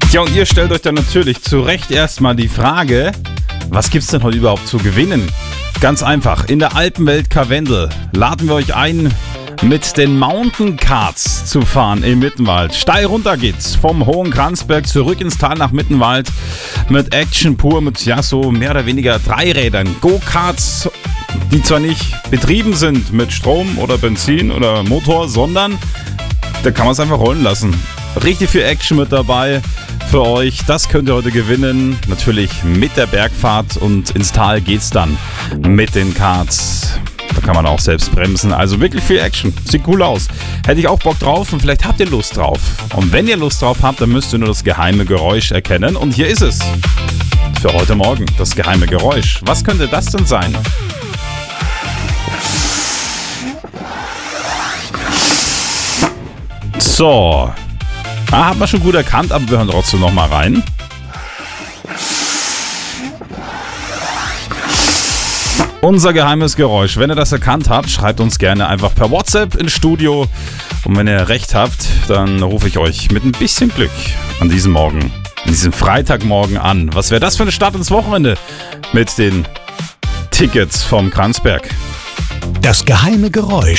Ja, und ihr stellt euch dann natürlich zu Recht erstmal die Frage, was gibt's denn heute überhaupt zu gewinnen? Ganz einfach, in der Alpenwelt Karwendel laden wir euch ein, mit den Mountain Karts zu fahren im Mittenwald. Steil runter geht's vom Hohen Kranzberg zurück ins Tal nach Mittenwald mit Action pur, mit ja so mehr oder weniger Dreirädern. Go-Karts, die zwar nicht betrieben sind mit Strom oder Benzin oder Motor, sondern da kann man es einfach rollen lassen. Richtig viel Action mit dabei für euch. Das könnt ihr heute gewinnen. Natürlich mit der Bergfahrt und ins Tal geht's dann mit den Karts. Da kann man auch selbst bremsen. Also wirklich viel Action. Sieht cool aus. Hätte ich auch Bock drauf und vielleicht habt ihr Lust drauf. Und wenn ihr Lust drauf habt, dann müsst ihr nur das geheime Geräusch erkennen. Und hier ist es. Für heute Morgen. Das geheime Geräusch. Was könnte das denn sein? So. Hat man schon gut erkannt, aber wir hören trotzdem noch mal rein. Unser geheimes Geräusch. Wenn ihr das erkannt habt, schreibt uns gerne einfach per WhatsApp ins Studio. Und wenn ihr recht habt, dann rufe ich euch mit ein bisschen Glück an diesem Morgen, an diesem Freitagmorgen an. Was wäre das für eine Start ins Wochenende mit den Tickets vom Kranzberg? Das geheime Geräusch.